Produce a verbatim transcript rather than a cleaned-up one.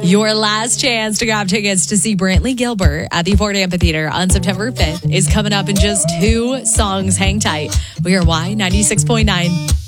Your last chance to grab tickets to see Brantley Gilbert at the Ford Amphitheater on September fifth is coming up in just two songs. Hang tight. We are Y ninety-six point nine.